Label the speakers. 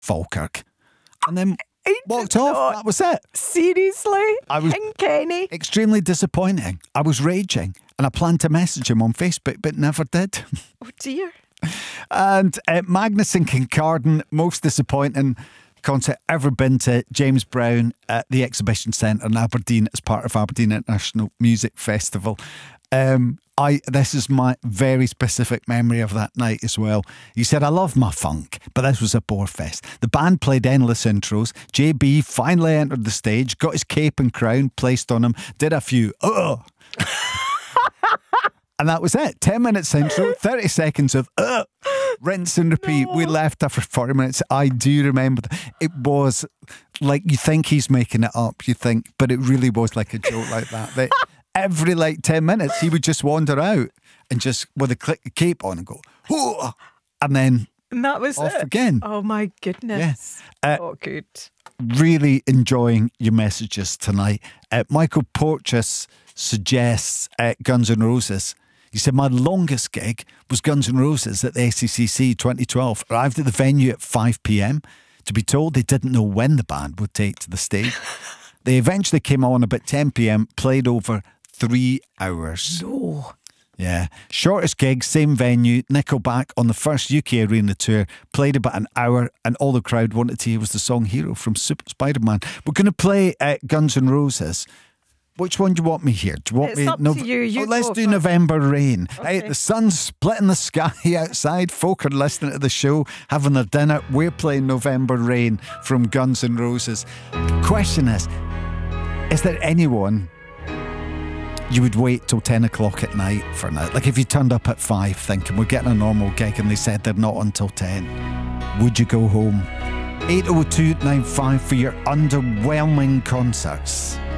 Speaker 1: Falkirk. And then walked off. That was it.
Speaker 2: Seriously?
Speaker 1: I was
Speaker 2: King Kenny?
Speaker 1: extremely disappointing. I was raging and I planned to message him on Facebook, but never did.
Speaker 2: Oh dear.
Speaker 1: And Magnus and Kincardine, most disappointing concert ever been to. James Brown at the Exhibition Centre in Aberdeen as part of Aberdeen International Music Festival. This is my very specific memory of that night as well. He said, I love my funk, but this was a bore fest. The band played endless intros. JB finally entered the stage, got his cape and crown placed on him, did a few and that was it. 10 minutes intro, 30 seconds of rinse and repeat. No. We left after 40 minutes. I do remember it was like, you think he's making it up, you think, but it really was like a joke like that. Every 10 minutes he would just wander out and just with a cape on and go, whoa, and then
Speaker 2: that was
Speaker 1: off
Speaker 2: it
Speaker 1: again.
Speaker 2: Oh my goodness.
Speaker 1: Yeah.
Speaker 2: Good.
Speaker 1: Really enjoying your messages tonight. Michael Porteous suggests Guns N' Roses. He said, my longest gig was Guns N' Roses at the SCCC 2012. Arrived at the venue at 5 p.m. to be told they didn't know when the band would take to the stage. They eventually came on about 10 p.m, played over 3 hours.
Speaker 2: No.
Speaker 1: Yeah. Shortest gig, same venue, Nickelback on the first UK arena tour, played about an hour, and all the crowd wanted to hear was the song Hero from Super Spider-Man. We're going to play Guns N' Roses. Which one do you want me here? Do you want
Speaker 2: it's
Speaker 1: me?
Speaker 2: Up to you.
Speaker 1: Let's do November Rain. Okay. Hey, the sun's splitting the sky outside. Folk are listening to the show, having their dinner. We're playing November Rain from Guns N' Roses. Question is there anyone you would wait till 10 o'clock at night for now? Like if you turned up at 5 thinking we're getting a normal gig and they said they're not until 10, would you go home? 80295 for your underwhelming concerts.